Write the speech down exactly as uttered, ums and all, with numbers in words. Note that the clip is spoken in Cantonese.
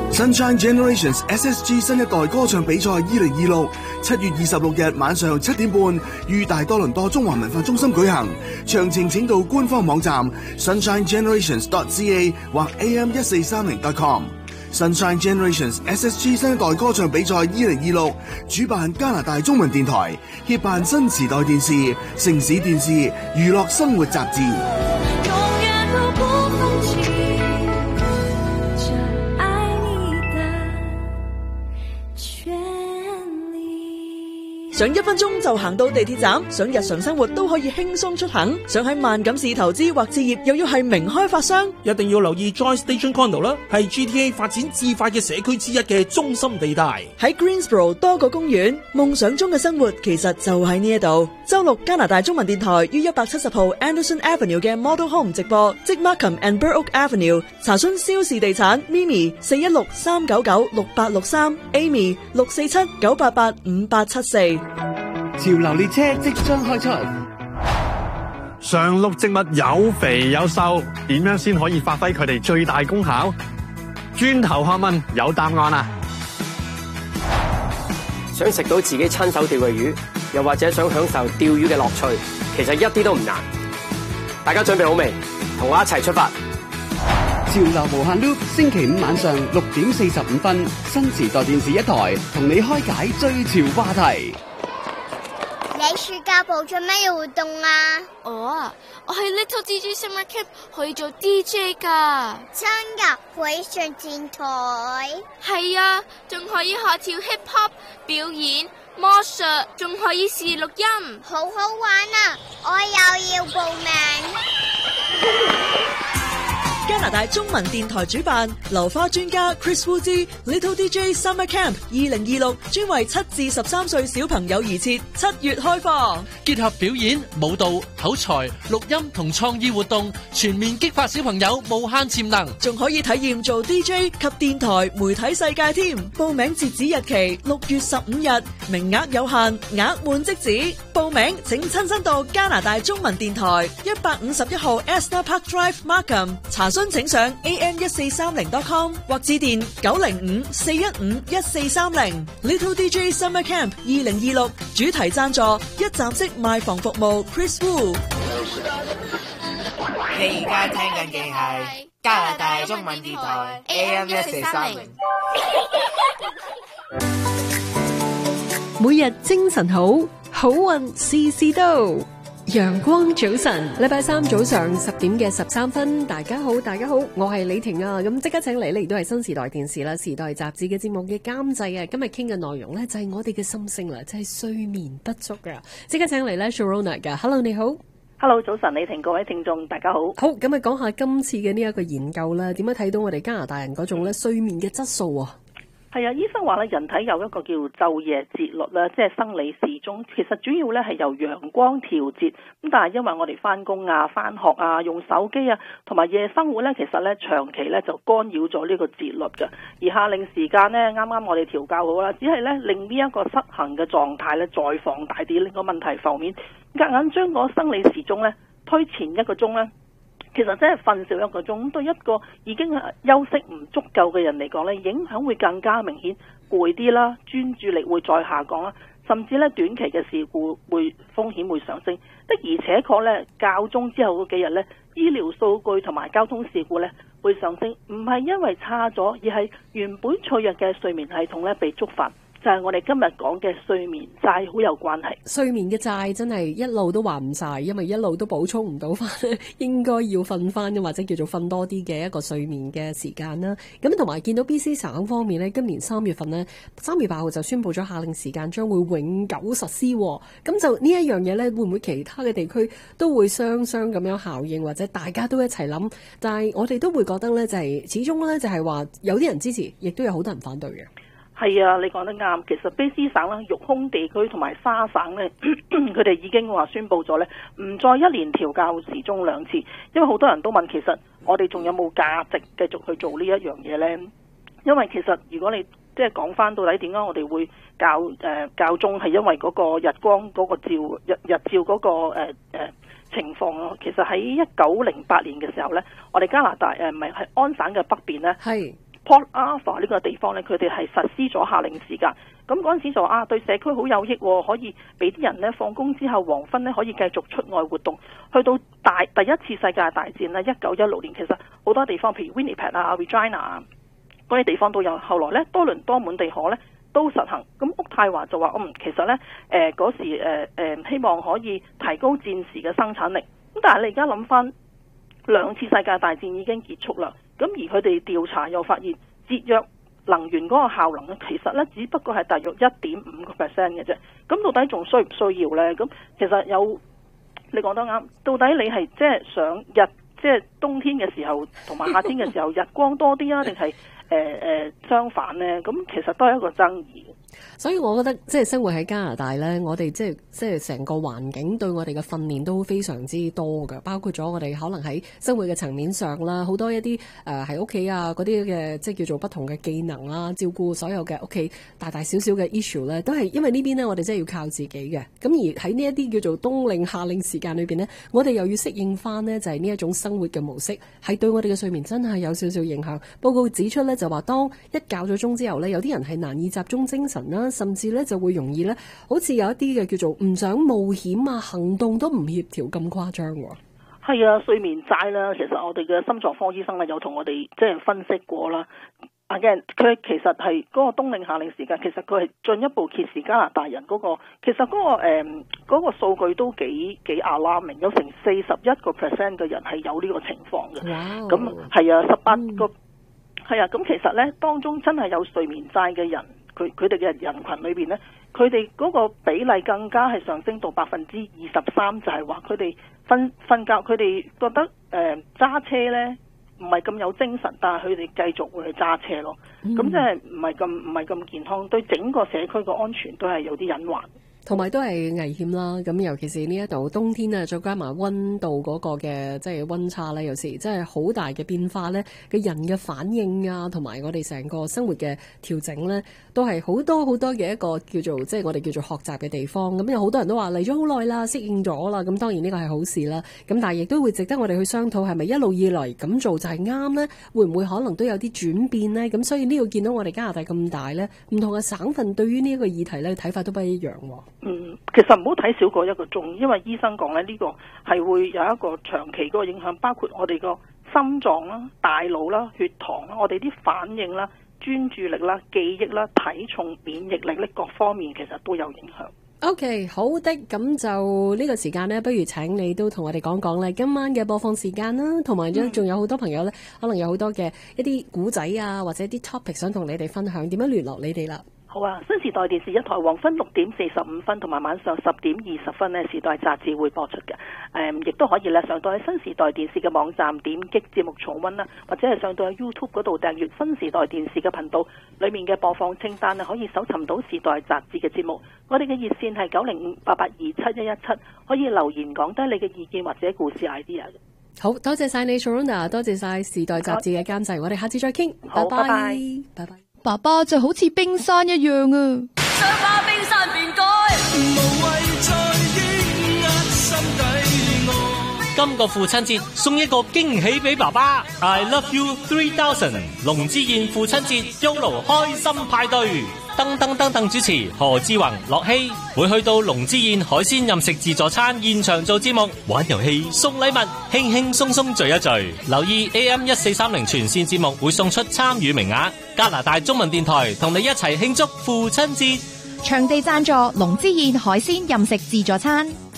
Sunshine Generations S S G 新一代歌唱比賽二零二六七月二十六日晚上七點半於大多倫多中華文化中心舉行，詳情請到官方網站 sunshine generations dot c a 或 a m 一四三零 dot com。Sunshine Generations S S G 新一代歌唱比賽二零二六主辦加拿大中文電台，協辦新時代電視、城市電視、娛樂生活雜誌。 想一分鐘就行到地鐵站，想日常生活都可以輕鬆出行，想喺萬錦市投資或置業又要係名開發商， 一定要留意 Joy Station Condo 啦，係 G T A 發展至快嘅社區之一嘅中心地帶。 喺 Greensboro 多個公園，夢想中嘅生活其實就喺呢一度。周六加拿大中文電台於一百七十號 Anderson Avenue 嘅 Model Home 直播，即 Markham and Burrock Avenue。查詢蕭氏地產 Mimi 四一六三九九六八六三 Amy 六四七九八八五八七四。 潮流列車即將開出， 常綠植物有肥有瘦，點樣先可以發揮佢哋最大功效？轉頭學問有答案啦！ 想食到自己親手釣嘅魚，又或者想享受釣魚嘅樂趣，其實一啲都唔難。大家準備好未？同我一齊出發！ 潮流無限 loop， 星期五晚上六點四十五分，新時代電視一台同你開解最潮話題。 你暑假部做咩活動啊？ 我啊，我去 Little D J Summer Camp 去做 D J 噶。 真噶？會上電台？ 係啊，仲可以學跳 hip hop 表演、魔術，仲可以試錄音， 好好玩啊！我又要報名。 加拿大中文電台主辦，流花專家 Chris Wu 之 Little D J Summer Camp 二零二六，專為七至十三歲小朋友而設，七月開放， 結合表演、舞蹈、口才、錄音同創意活動，全面激發小朋友無限潛能， 仲可以體驗做 D J 及電台媒體世界添。報名截止日期六月十五日，名額有限，額滿即止。報名請親身到加拿大中文電台一百五十一號 Esther Park Drive Markham 查詢。請上 a m 一四三零 dot com 或致電九零五四一五一四三零。Little D J Summer Camp 二零二六主題贊助一站式賣房服務 Chris Wu。 你而家聽緊嘅係加拿大中文電台 A M 一四三零。 每日精神好，好運事事都。陽光早晨，禮拜三早上十點嘅十三分，大家好，大家好，我係李婷啊，咁即刻請嚟，嚟都係新時代電視啦，時代雜誌嘅節目嘅監製啊，今日傾嘅內容呢，就係我哋嘅心聲啦，就係睡眠不足啊，即刻請嚟咧 Sharona 噶 ，Hello 你好 ，Hello 早晨，李婷，各位聽眾大家好， 好，咁啊講下今次嘅呢一個研究啦，點樣睇到我哋加拿大人嗰種咧睡眠嘅質素啊？ 係啊，醫生話咧，人體有一個叫晝夜節律啦，即係生理時鐘。其實主要咧係由陽光調節，咁但係因為我哋翻工啊、翻學啊、用手機啊，同埋夜生活咧，其實咧長期咧就干擾咗呢個節律嘅。而夏令時間咧，啱啱我哋調校好啦，只係咧令呢一個失衡嘅狀態咧再放大啲，令個問題浮面，夾硬將個生理時鐘咧推前一個鐘咧。其實真係瞓少一個鐘，對一個已經休息唔足夠嘅人嚟講咧，影響會更加明顯，攰啲啦，專注力會再下降啦，甚至咧短期嘅事故會風險會上升。的而且確咧，教鐘之後嗰幾日咧，醫療數據同埋交通事故咧會上升，唔係因為差咗，而係原本脆弱嘅睡眠系統咧被觸發。就係我哋今日講嘅睡眠債好有關係。 睡眠嘅債真係一路都還唔晒，因為一路都補充唔到翻，應該要瞓翻或者叫做瞓多啲嘅一個睡眠嘅時間啦。咁同埋見到 B C 省方面呢，今年三月份呢，三月八號就宣布咗夏令時間將會永久實施。咁就呢一樣嘢呢，會唔會其他嘅地區都會雙雙咁樣效應，或者大家都一齊諗？但係我哋都會覺得呢，就係、是、始終呢，就係話有啲人支持，亦都有好多人反對嘅。 係啊，你講得啱。其實卑詩省啦、育空地區同埋沙省咧，佢哋已經話宣布咗咧，唔再一年調校時鐘兩次。因為好多人都問，其實我哋仲有冇價值繼續去做呢一樣嘢咧？因為其實如果你即係講翻到底點解我哋會校誒、呃、校鐘，係因為嗰個日光嗰個照日日照嗰、嗰個誒誒、呃呃、情況咯。其實喺一九零八年嘅時候咧，我哋加拿大誒唔係係安省嘅北邊咧。係。 Port Arthur 呢個地方咧，佢哋係實施咗夏令時間。咁嗰陣時就話啊，對社區好有益，可以俾啲人咧放工之後黃昏咧可以繼續出外活動。去到大第一次世界大戰咧，一九一六年，其實好多地方譬如 Winnipeg 啊、Regina 啊嗰啲地方都有。後來咧多倫多滿地可咧都實行。咁渥太華就話嗯，其實咧誒嗰時誒誒、呃呃、希望可以提高戰時嘅生產力。咁但係你而家諗翻兩次世界大戰已經結束啦，咁而佢哋調查又發現節約能源嗰個效能咧，其實咧只不過係大約一點五個 percent 嘅啫。咁到底仲需唔需要咧？咁其實有你講得啱，到底你係即係想日即係冬天嘅時候同埋夏天嘅時候日光多啲啊，定係誒誒相反咧？咁其實都係一個爭議。 所以我覺得即係生活喺加拿大咧，我哋即係即係成個環境對我哋嘅訓練都非常之多嘅，包括咗我哋可能喺生活嘅層面上啦，好多一啲誒喺屋企啊嗰啲嘅即係叫做不同嘅技能啦，照顧所有嘅屋企大大小小嘅 issue 咧，都係因為呢邊咧我哋真係要靠自己嘅。咁而喺呢一啲叫做冬令夏令時間裏邊咧，我哋又要適應翻咧就係呢一種生活嘅模式，係對我哋嘅睡眠真係有少少影響。報告指出咧就話當一較咗鐘之後咧，有啲人係難以集中精神啦，甚至咧就會容易咧，好似有一啲嘅叫做唔想冒險啊，行動都唔協調咁誇張。 係啊，睡眠債啦，其實我哋嘅心臟科醫生咧有同我哋即係分析過啦。Again，佢其實係嗰個冬令夏令時間，其實佢係進一步揭示加拿大人嗰、嗰個，其實嗰、嗰個誒嗰、嗯嗰個數據都幾幾 alarming，有成四十一個 percent 嘅人係有呢個情況嘅。咁係啊，十八個係啊，咁其實咧當中真係有睡眠債嘅人。佢佢哋嘅人群裏邊呢，佢哋嗰個比例更加係上升到百分之二十三，就係話佢哋瞓瞓覺，佢哋覺得誒揸、呃、車呢唔係咁有精神，但係佢哋繼續會去揸車咯。咁即係唔係咁唔係咁健康，對整個社區嘅安全都係有啲隱患。 同埋都係危險啦，咁尤其是呢一度冬天啊，再加埋溫度嗰個嘅即係溫差咧，有時真係好大嘅變化咧，嘅人嘅反應啊，同埋我哋成個生活嘅調整咧，都係好多好多嘅一個叫做即係我哋叫做學習嘅地方。咁有好多人都話嚟咗好耐啦，適應咗啦，咁當然呢個係好事啦。咁但係亦都會值得我哋去商討，係咪一路以來咁做就係啱咧？會唔會可能都有啲轉變咧？咁所以呢度見到我哋加拿大咁大咧，唔同嘅省份對於呢一個議題咧睇法都不一樣。 嗯，其實唔好睇少過一個鐘，因為醫生講咧呢個係會有一個長期嗰個影響，包括我哋個心臟啦、大腦啦、血糖啦、我哋啲反應啦、專注力啦、記憶啦、體重、免疫力呢各方面其實都有影響。 OK， 好的，咁就呢個時間呢，不如請你都同我哋講講咧今晚嘅播放時間啦，同埋咧仲有好多朋友咧，可能有好多嘅一啲古仔啊，或者啲 topic 想同你哋分享，點樣聯絡你哋啦？ 好啊！新時代電視一台黃昏六點四十五分同埋晚上十點二十分呢，時代雜誌會播出嘅。誒、嗯，亦都可以咧上到喺新時代電視嘅網站點擊節目重溫啦，或者係上到喺 YouTube 嗰度訂閱新時代電視嘅頻道，裡面嘅播放清單可以搜尋到時代雜誌嘅節目。我哋嘅熱線係九零五八八二七一一七，可以留言講低你嘅意見或者故事 idea 嘅。 好多謝晒你 Sharona， 多謝晒時代雜誌嘅監製，我哋下次再傾。 好，拜拜， 拜拜。 爸爸就好似冰山一樣啊！ 想把冰山變改，無謂再抑壓心底愛。 今個父親節送一個驚喜俾爸爸 ，I love you three thousand 龍之燕父親節 Yolo 開心派對。登登登登主持何志宏、樂希會去到龍之燕海鮮任食自助餐現場做節目，玩遊戲送禮物，輕輕鬆鬆聚一聚。留意 A M 一四三零全線節目會送出參與名額。加拿大中文電台同你一齊慶祝父親節。 場地贊助龍之燕海鮮任食自助餐。